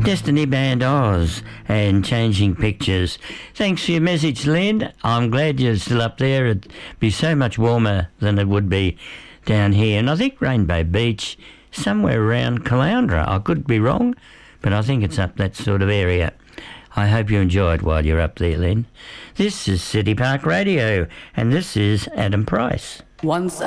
Destiny Band Oz and Changing Pictures. Thanks for your message, Lynn. I'm glad you're still up there. It'd be so much warmer than it would be down here. And I think Rainbow Beach, somewhere around Caloundra. I could be wrong, but I think it's up that sort of area. I hope you enjoy it while you're up there, Lynn. This is City Park Radio, and this is Adam Price. Once